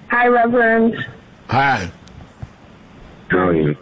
Hi, Reverend. Hi. How are you?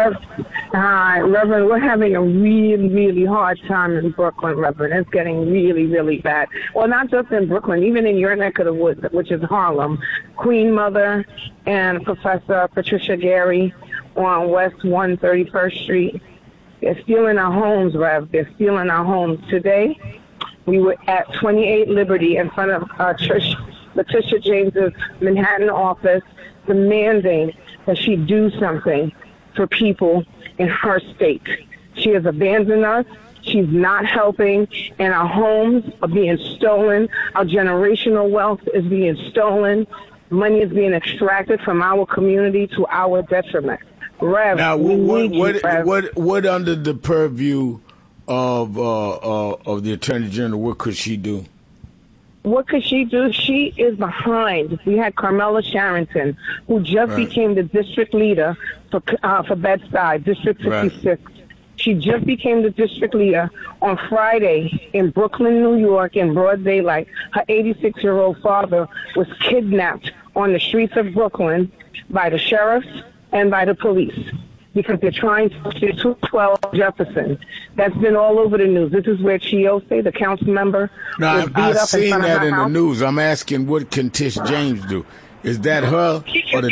Hi, Reverend. We're having a really, really hard time in Brooklyn, Reverend. It's getting really, really bad. Well, not just in Brooklyn, even in your neck of the woods, which is Harlem. Queen Mother and Professor Patricia Gary on West 131st Street. They're stealing our homes, Rev. They're stealing our homes. Today, we were at 28 Liberty in front of Letitia James's Manhattan office demanding that she do something for people in her state. She has abandoned us. She's not helping, and our homes are being stolen. Our generational wealth is being stolen. Money is being extracted from our community to our detriment. Rev, now, Rev. what under the purview of the Attorney General? What could she do? What could she do? She is behind. We had Carmela Sharrington, who just became the district leader for Bed-Stuy, District 56. Right. She just became the district leader on Friday in Brooklyn, New York, in broad daylight. Her 86-year-old father was kidnapped on the streets of Brooklyn by the sheriffs and by the police, because they're trying to get 212 Jefferson. That's been all over the news. This is where Chiose, the council member, was beat I've up seen in front that of her in house. the news. I'm asking, what can Tish James do? Is that her or the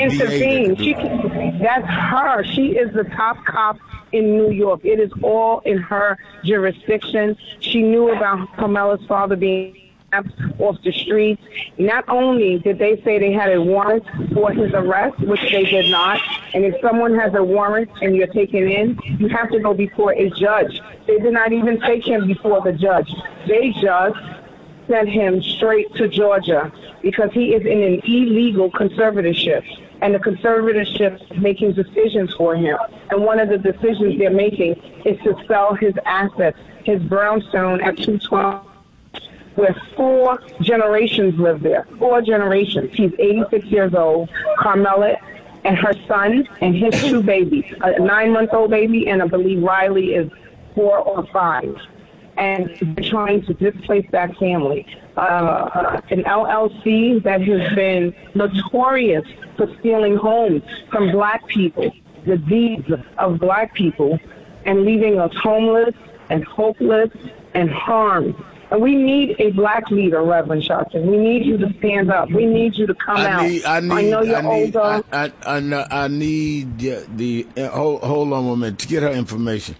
DA? That's her. She is the top cop in New York. It is all in her jurisdiction. She knew about Carmela's father being off the streets. Not only did they say they had a warrant for his arrest, which they did not, and if someone has a warrant and you're taken in, you have to go before a judge. They did not even take him before the judge. They just sent him straight to Georgia because he is in an illegal conservatorship, and the conservatorship is making decisions for him. And one of the decisions they're making is to sell his assets, his brownstone at 212, where 4 generations live there. 4 generations. He's 86 years old. Carmela and her son and his 2 babies, a 9-month-old baby, and I believe Riley is 4 or 5. And they're trying to displace that family. An LLC that has been notorious for stealing homes from black people, the deeds of black people, and leaving us homeless and hopeless and harmed. And we need a black leader, Reverend Sharpton. We need you to stand up. We need you to come out. I know you're older. I need the hold on a minute to get her information.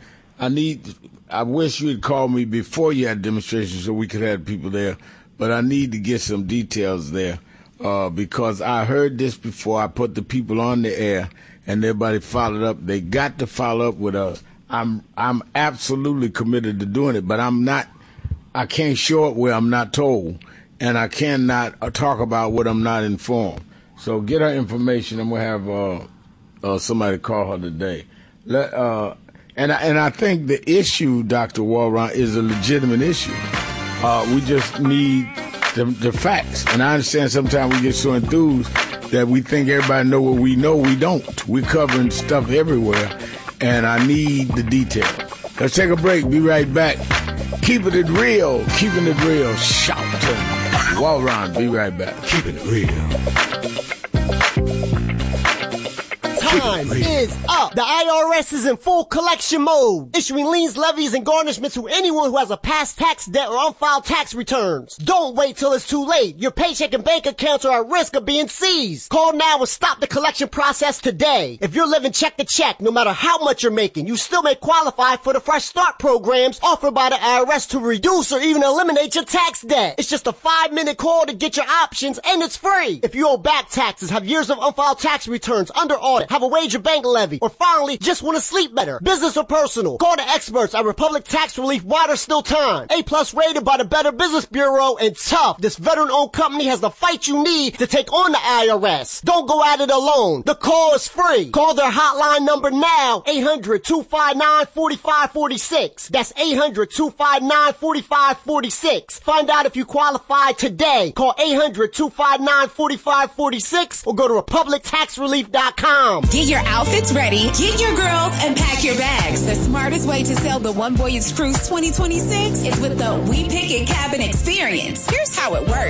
I wish you had called me before you had demonstrations so we could have people there. But I need to get some details there because I heard this before. I put the people on the air and everybody followed up. They got to follow up with us. I'm absolutely committed to doing it, but I'm not. I can't show it where I'm not told, and I cannot talk about what I'm not informed. So get her information, and we'll have somebody call her today. And I think the issue, Dr. Walron, is a legitimate issue. We just need the facts. And I understand sometimes we get so enthused that we think everybody know what we know. We don't. We're covering stuff everywhere, and I need the details. Let's take a break. Be right back. Keeping it real. Keeping it real. Shout to Walron. Be right back. Keeping it real. Time is up. The IRS is in full collection mode, issuing liens, levies, and garnishments to anyone who has a past tax debt or unfiled tax returns. Don't wait till it's too late. Your paycheck and bank accounts are at risk of being seized. Call now and stop the collection process today. If you're living check to check, no matter how much you're making, you still may qualify for the Fresh Start programs offered by the IRS to reduce or even eliminate your tax debt. It's just a 5-minute call to get your options, and it's free. If you owe back taxes, have years of unfiled tax returns under audit, have a wage or bank levy, or finally just want to sleep better, business or personal, call the experts at Republic Tax Relief while there's still time. A+ rated by the Better Business Bureau, and tough. This veteran-owned company has the fight you need to take on the IRS. Don't go at it alone. The call is free. Call their hotline number now, 800-259-4546. That's 800-259-4546. Find out if you qualify today. Call 800-259-4546 or go to republictaxrelief.com. Get your outfits ready, get your girls, and pack your bags. The smartest way to sail the One Voyage Cruise 2026 is with the We Pick It Cabin experience. Here's how it works.